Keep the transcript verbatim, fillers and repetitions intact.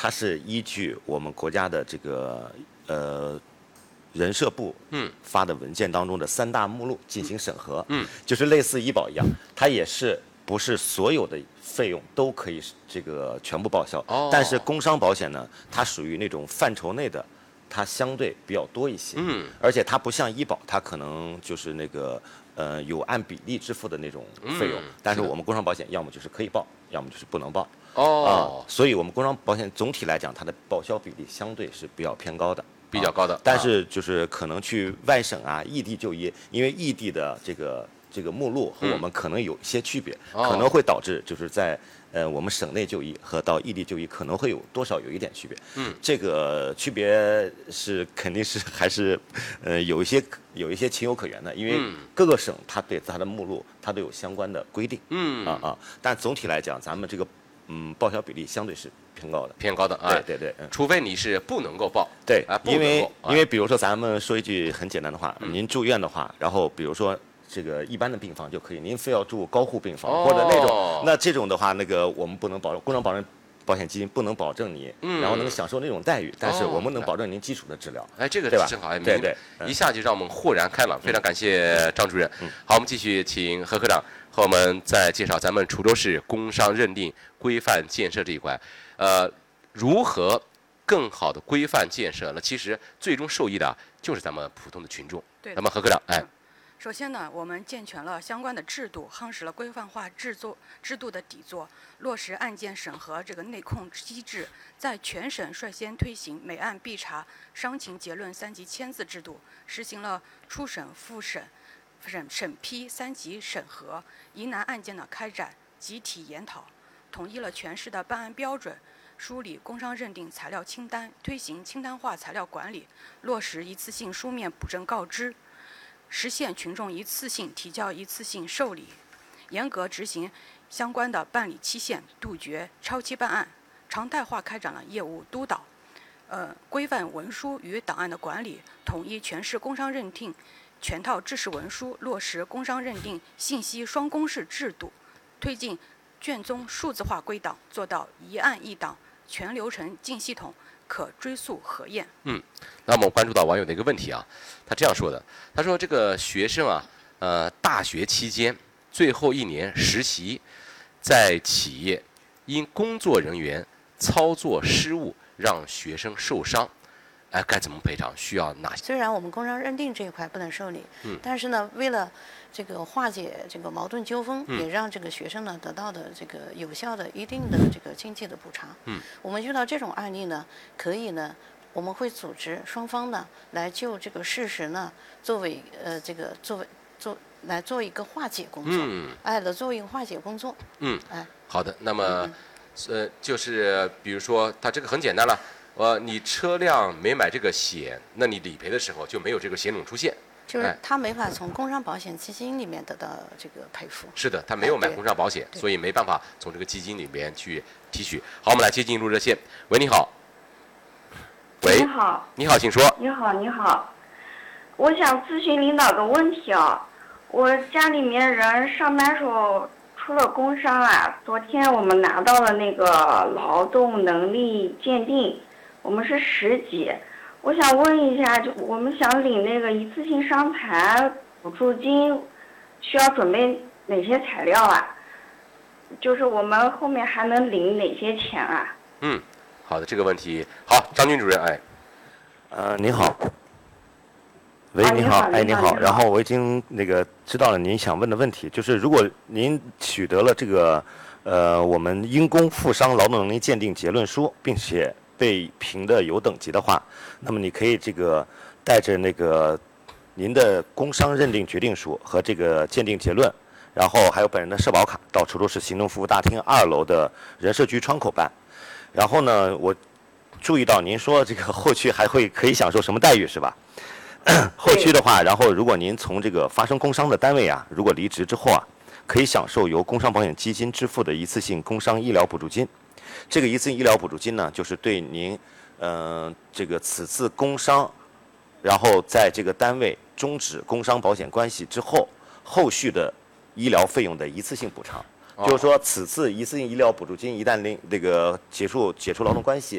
它是依据我们国家的这个呃人社部发的文件当中的三大目录进行审核，嗯，就是类似医保一样，它也是不是所有的费用都可以这个全部报销， 哦， 但是工伤保险呢，它属于那种范畴内的。它相对比较多一些， 嗯， 而且它不像医保，它可能就是那个呃有按比例支付的那种费用， 嗯、 但是我们工伤保险要么就是可以报，要么就是不能报。 哦、 啊，所以我们工伤保险总体来讲，它的报销比例相对是比较偏高的， 比较高的。 啊、但是就是可能去外省啊、异地就医，因为异地的这个这个目录和我们可能有一些区别， 嗯、 可能会导致就是在。呃，我们省内就医和到异地就医可能会有多少有一点区别， 嗯， 这个区别是肯定是还是，呃，有一些有一些情有可原的，因为各个省它对它的目录它都有相关的规定， 嗯啊啊，但总体来讲，咱们这个嗯报销比例相对是偏高的， 偏高的啊， 对对对，嗯， 除非你是不能够报， 对啊， 因为啊、 因为比如说咱们说一句很简单的话， 嗯、 您住院的话，然后比如说。这个一般的病房就可以，您非要住高护病房、 哦、 或者那种，那这种的话，那个我们不能保证工伤保障保险基金不能保证你， 嗯、 然后能享受那种待遇，但是哦、 我们能保证您基础的治疗。 哎，这个对吧？ 正好，哎， 对对， 嗯、一下就让我们豁然开朗。非常感谢张主任。 嗯、 好，我们继续请何科长和我们再介绍咱们滁州市工伤认定规范建设这一块，呃，如何更好的规范建设呢？其实最终受益的就是咱们普通的群众。 对。 那么何科长，哎。 首先呢，我们健全了相关的制度，夯实了规范化制作制度的底座，落实案件审核这个内控机制，在全省率先推行每案必查、伤情结论三级签字制度，实行了初审、复审、审审批三级审核，疑难案件的开展集体研讨，统一了全市的办案标准，梳理工伤认定材料清单，推行清单化材料管理，落实一次性书面补正告知。实现群众一次性提交、一次性受理，严格执行相关的办理期限，杜绝超期办案，常态化开展了业务督导，呃，规范文书与档案的管理，统一全市工伤认定全套制式文书，落实工伤认定信息双公示制度，推进卷宗数字化归档，做到一案一档，全流程进系统。可追溯核验。 嗯，那么我关注到网友的一个问题啊，他这样说的，他说这个学生啊，呃，大学期间最后一年实习，在企业因工作人员操作失误让学生受伤，哎，该怎么赔偿？需要哪些？ 虽然我们工伤认定这一块不能受理， 嗯， 但是呢，为了这个化解这个矛盾纠纷， 嗯、 也让这个学生呢得到的这个有效的一定的这个经济的补偿。 嗯， 我们遇到这种案例呢，可以呢，我们会组织双方呢来就这个事实呢作为呃这个作为做来做一个化解工作。 嗯， 哎，来做一个化解工作。 嗯， 哎， 好的，那么、 嗯、 呃就是比如说，它这个很简单了。呃，你车辆没买这个险，那你理赔的时候就没有这个险种出现， 就是他没法从工伤保险基金里面得到这个赔付。 是的，他没有买工伤保险，所以没办法从这个基金里面去提取。好，我们来接进入热线。喂，你好。喂， 你好。 你好，请说。 你好，你好。我想咨询领导个问题啊，我家里面人上班时候出了工伤啊，昨天我们拿到了那个劳动能力鉴定。我们是十级，我想问一下，就我们想领那个一次性伤残补助金，需要准备哪些材料啊？就是我们后面还能领哪些钱啊？ 嗯，好的，这个问题好，张军主任，哎， 呃，您好，喂， 啊、 您好， 哎， 您好，然后我已经那个知道了您想问的问题，就是如果您取得了这个呃我们因公负伤劳动能力鉴定结论书，并且被评的有等级的话，那么你可以这个带着那个您的工伤认定决定书和这个鉴定结论，然后还有本人的社保卡，到滁州市行政服务大厅二楼的人社局窗口办。然后呢，我注意到您说这个后续还会可以享受什么待遇是吧？后续的话，然后如果您从这个发生工伤的单位啊，如果离职之后啊，可以享受由工伤保险基金支付的一次性工伤医疗补助金。这个一次性医疗补助金呢，就是对您，嗯、呃，这个此次工伤，然后在这个单位终止工伤保险关系之后，后续的医疗费用的一次性补偿。就是说，此次一次性医疗补助金一旦令这个结束解除劳动关系，